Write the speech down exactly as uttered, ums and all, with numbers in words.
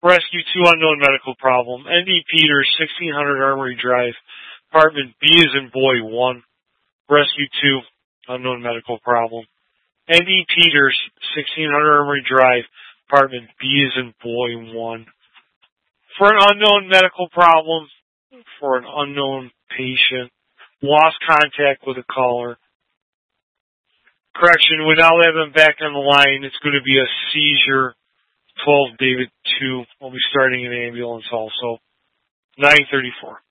Rescue two, unknown medical problem. N D Peters, sixteen hundred Armory Drive, apartment B is in boy one. Rescue two, unknown medical problem. N D Peters, sixteen hundred Armory Drive, apartment B is in boy one. For an unknown medical problem, for an unknown patient, lost contact with a caller. Correction, we now have them back on the line. It's going to be a seizure. twelve David two. We'll be starting an ambulance also. nine thirty-four.